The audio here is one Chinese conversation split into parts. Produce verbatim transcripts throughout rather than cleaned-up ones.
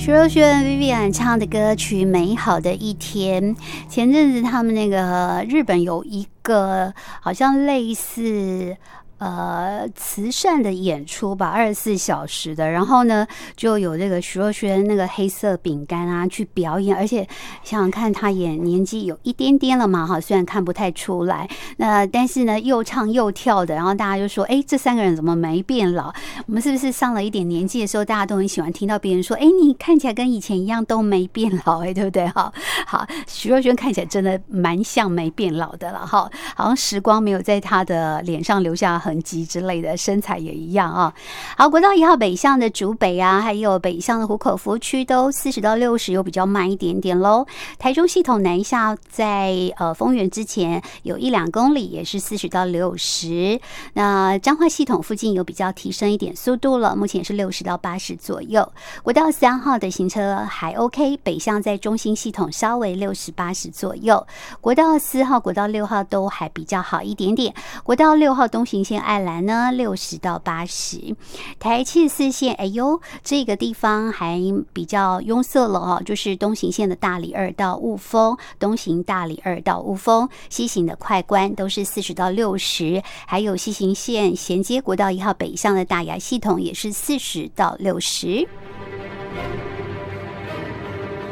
徐若瑄 Vivian 唱的歌曲《美好的一天》，前阵子他们那个日本有一个好像类似呃，慈善的演出吧，二十四小时的，然后呢，就有这个徐若瑄那个黑色饼干啊去表演，而且想想看，她也年纪有一点点了嘛，哈，虽然看不太出来，那但是呢，又唱又跳的，然后大家就说，哎，这三个人怎么没变老？我们是不是上了一点年纪的时候，大家都很喜欢听到别人说，哎，你看起来跟以前一样都没变老，哎，对不对？哈，好，徐若瑄看起来真的蛮像没变老的了，哈，好像时光没有在她的脸上留下痕迹之类的，身材也一样啊。好，国道一号北向的竹北啊，还有北向的湖口服务区都四十到六十，又比较慢一点点喽。台中系统南下在呃丰原之前有一两公里，也是四十到六十。那彰化系统附近有比较提升一点速度了，目前是六十到八十左右。国道三号的行车还 OK， 北向在中心系统稍微六十八十左右。国道四号、国道六号都还比较好一点点。国道六号东行线爱兰呢，六十到八十。台七十四线，哎呦，这个地方还比较拥塞了哦，就是东行线的大里二到雾峰，东行大里二到雾峰，西行的快关都是四十到六十，还有西行线衔接国道一号北向的大雅系统也是四十到六十。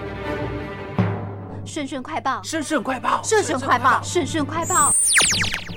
顺顺快报， 顺顺快报， 顺顺快报，顺顺快报。